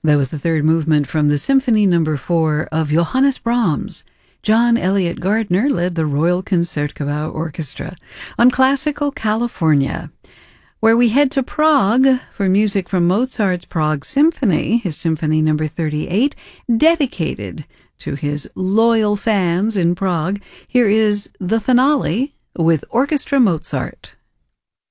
That was the third movement from the Symphony No. 4 of Johannes Brahms. John Elliott Gardner led the Royal Concertgebouw Orchestra on Classical California, where we head to Prague for music from Mozart's Prague Symphony, his Symphony No. 38, dedicated to his loyal fans in Prague. Here is the finale with Orchestra Mozart.